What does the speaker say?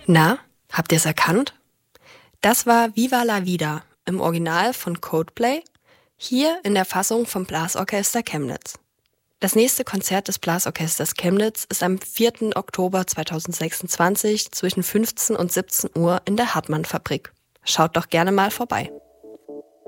Na, habt ihr es erkannt? Das war Viva la Vida im Original von Coldplay, hier in der Fassung vom Blasorchester Chemnitz. Das nächste Konzert des Blasorchesters Chemnitz ist am 4. Oktober 2026 zwischen 15 und 17 Uhr in der Hartmann-Fabrik. Schaut doch gerne mal vorbei.